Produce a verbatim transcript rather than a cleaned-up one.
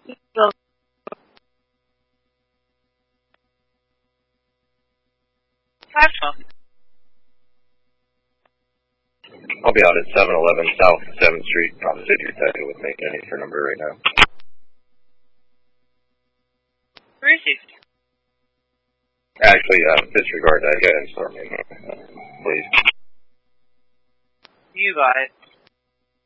So, have fun. I'll be out at seven eleven South seventh Street, opposite your tag with me. I need your number right now. Received. Actually, uh, disregard that. Go ahead and start me, please. You got it.